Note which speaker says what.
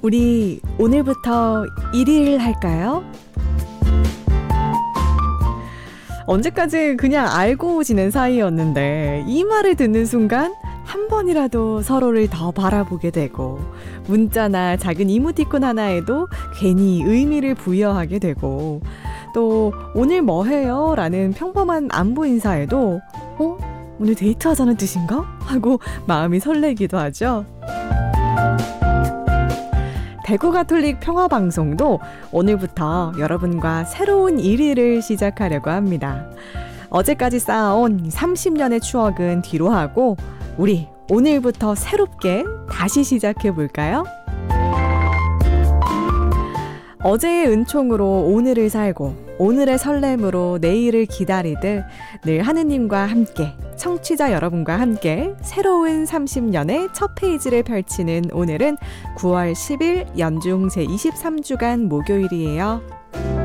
Speaker 1: 우리 오늘부터 1일 할까요? 언제까지 그냥 알고 지낸 사이였는데 이 말을 듣는 순간 한 번이라도 서로를 더 바라보게 되고 문자나 작은 이모티콘 하나에도 괜히 의미를 부여하게 되고 또 오늘 뭐 해요? 라는 평범한 안부 인사에도 오늘 데이트하자는 뜻인가? 하고 마음이 설레기도 하죠. 대구 가톨릭 평화방송도 오늘부터 여러분과 새로운 1일을 시작하려고 합니다. 어제까지 쌓아온 30년의 추억은 뒤로 하고 우리 오늘부터 새롭게 다시 시작해 볼까요? 어제의 은총으로 오늘을 살고 오늘의 설렘으로 내일을 기다리듯 늘 하느님과 함께 청취자 여러분과 함께 새로운 30년의 첫 페이지를 펼치는 오늘은 9월 10일 연중 제23주간 목요일이에요.